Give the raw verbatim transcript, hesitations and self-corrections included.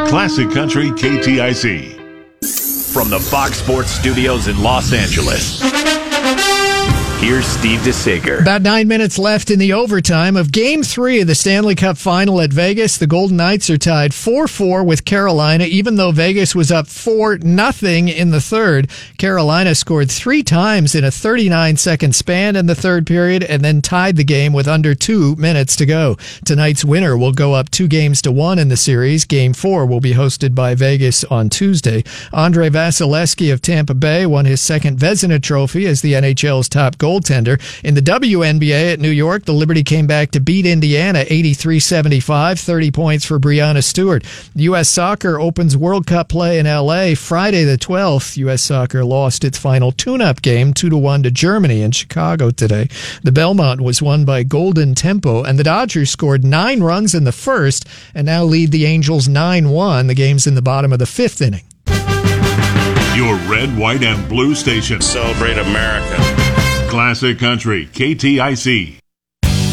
Classic Country K T I C. From the Fox Sports Studios in Los Angeles, here's Steve DeSager. About nine minutes left in the overtime of Game three of the Stanley Cup Final at Vegas. The Golden Knights are tied four four with Carolina, even though Vegas was up four nothing in the third. Carolina scored three times in a thirty-nine second span in the third period and then tied the game with under two minutes to go. Tonight's winner will go up two games to one in the series. Game four will be hosted by Vegas on Tuesday. Andre Vasilevsky of Tampa Bay won his second Vezina Trophy as the N H L's top goaltender. Goaltender. In the W N B A at New York, the Liberty came back to beat Indiana eighty-three seventy-five, thirty points for Breanna Stewart. U S Soccer opens World Cup play in L A Friday the twelfth. U S Soccer lost its final tune-up game two to one to Germany in Chicago today. The Belmont was won by Golden Tempo, and the Dodgers scored nine runs in the first and now lead the Angels nine one. The game's in the bottom of the fifth inning. Your red, white, and blue station. Celebrate America. Classic Country K T I C.